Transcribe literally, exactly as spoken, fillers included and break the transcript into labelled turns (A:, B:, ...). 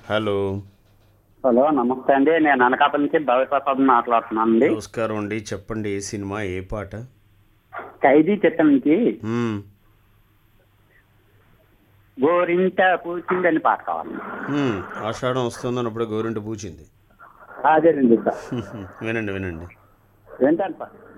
A: Hello.
B: Hello, నమస్తే అండి. నేను అనకాపల్లి నుంచి భవిప్రసాద్ మాట్లాడుతున్నాను అండి.
A: నమస్కారం అండి. చెప్పండి, ఏ సినిమా, ఏ పాట?
B: ఖైదీ చిత్రం నుంచి
A: మ్మ్.
B: గోరింట పూచిందని పాట కావాలి.
A: మ్మ్. ఆషాఢం వస్తుందని అప్పుడే గోరింట పూచింది.
B: అదేనండి సార్.
A: వినండి వినండి.
B: ఏంటండి సార్?